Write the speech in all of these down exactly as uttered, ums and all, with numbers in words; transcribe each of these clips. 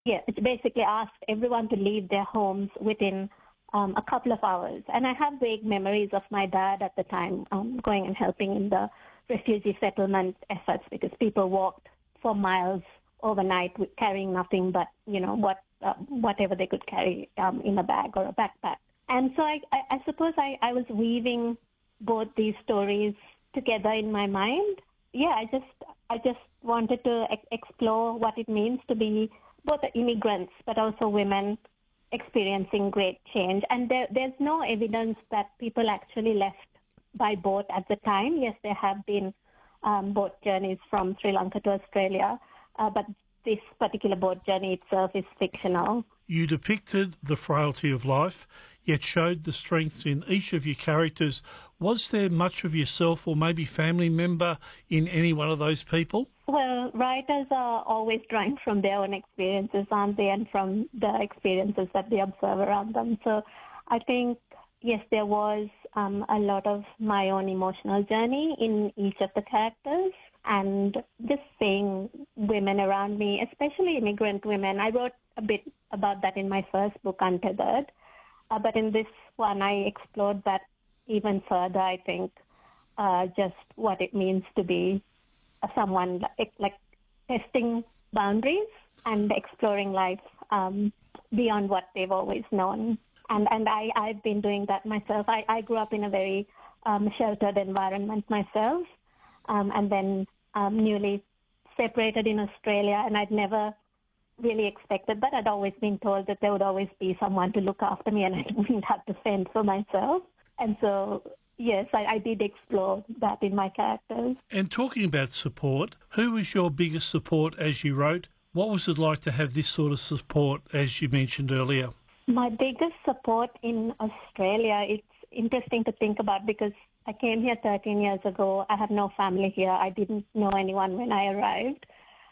yeah, it basically asked everyone to leave their homes within um, a couple of hours. And I have vague memories of my dad at the time um, going and helping in the refugee settlement efforts because people walked for miles overnight with carrying nothing but, you know, what uh, whatever they could carry um, in a bag or a backpack. And so I, I, I suppose I, I was weaving both these stories together in my mind. Yeah, I just I just wanted to e- explore what it means to be both immigrants but also women experiencing great change. And there, there's no evidence that people actually left by boat at the time. Yes, there have been um, boat journeys from Sri Lanka to Australia, uh, but this particular boat journey itself is fictional. You depicted the frailty of life, yet showed the strength in each of your characters. Was there much of yourself or maybe family member in any one of those people? Well, writers are always drawing from their own experiences, aren't they, and from the experiences that they observe around them. So I think, yes, there was um, a lot of my own emotional journey in each of the characters, and just seeing women around me, especially immigrant women. I wrote a bit about that in my first book, Untethered, uh, but in this one I explored that even further, I think, uh, just what it means to be someone like, like testing boundaries and exploring life um, beyond what they've always known. And and I, I've been doing that myself. I, I grew up in a very um, sheltered environment myself, um, and then um, newly separated in Australia, and I'd never really expected that. I'd always been told that there would always be someone to look after me and I wouldn't have to fend for myself. And so, yes, I, I did explore that in my characters. And talking about support, who was your biggest support as you wrote? What was it like to have this sort of support, as you mentioned earlier? My biggest support in Australia, it's interesting to think about because I came here thirteen years ago. I have no family here. I didn't know anyone when I arrived.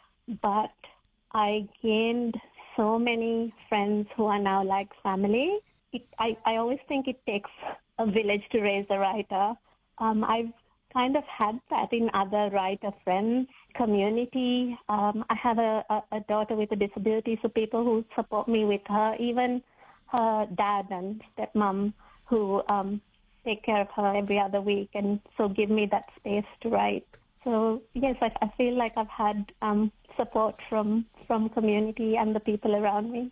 But I gained so many friends who are now like family. It, I, I always think it takes a village to raise a writer. Um, I've kind of had that in other writer friends, community. Um, I have a, a, a daughter with a disability, so people who support me with her, even her dad and stepmom who um, take care of her every other week and so give me that space to write. So, yes, I, I feel like I've had um, support from, from community and the people around me.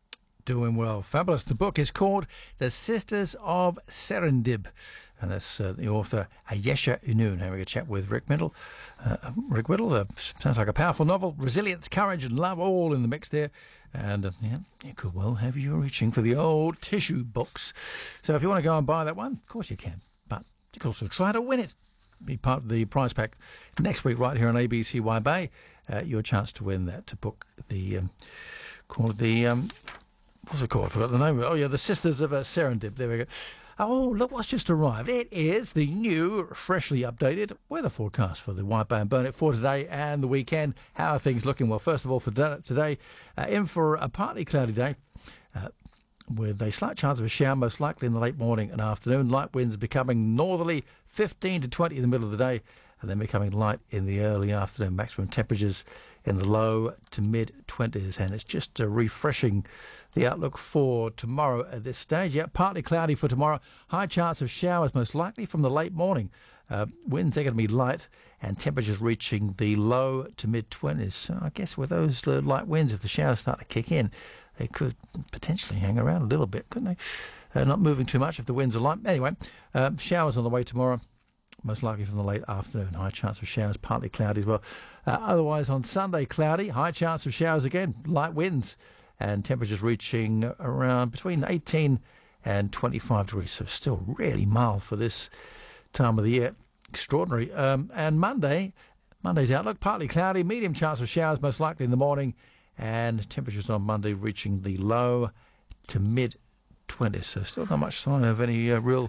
Doing well. Fabulous. The book is called The Sisters of Serendib, and that's uh, the author Ayesha Unun. Having a chat with Rick Whittle. Uh, Rick Whittle, uh, sounds like a powerful novel. Resilience, courage and love all in the mix there. And uh, yeah, you could well have you reaching for the old tissue box. So if you want to go and buy that one, of course you can. But you can also try to win it. Be part of the prize pack next week right here on A B C Y Bay. Uh, your chance to win that book. The um, called the... Um, What's it called? I forgot the name of it. Oh, yeah, The Sisters of uh, Serendib. There we go. Oh, look what's just arrived. It is the new, freshly updated weather forecast for the White Bay and Burnett for today and the weekend. How are things looking? Well, first of all, for today, uh, in for a partly cloudy day uh, with a slight chance of a shower, most likely in the late morning and afternoon. Light winds becoming northerly, fifteen to twenty in the middle of the day, and then becoming light in the early afternoon. Maximum temperatures in the low to mid-twenties, and it's just uh, refreshing the outlook for tomorrow at this stage. Yeah, partly cloudy for tomorrow. High chance of showers, most likely from the late morning. Uh, winds are going to be light, and temperatures reaching the low to mid-twenties. So I guess with those uh, light winds, if the showers start to kick in, they could potentially hang around a little bit, couldn't they? Uh, not moving too much if the winds are light. Anyway, uh, showers on the way tomorrow. Most likely from the late afternoon. High chance of showers, partly cloudy as well. Uh, otherwise, on Sunday, cloudy. High chance of showers again. Light winds and temperatures reaching around between eighteen and twenty-five degrees. So still really mild for this time of the year. Extraordinary. Um, and Monday, Monday's outlook, partly cloudy. Medium chance of showers, most likely in the morning. And temperatures on Monday reaching the low to mid-twenties. So still not much sign of any uh, real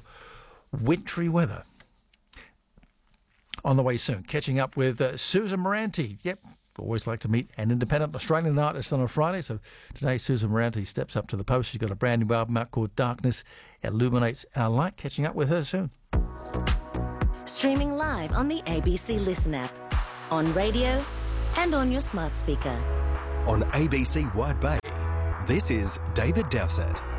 wintry weather. On the way soon, catching up with uh, Susan Moranti. Yep, always like to meet an independent Australian artist on a Friday. So today, Susan Moranti steps up to the post. She's got a brand new album out called Darkness Illuminates Our Light. Catching up with her soon. Streaming live on the A B C Listen app, on radio and on your smart speaker. On A B C Wide Bay, this is David Dowsett.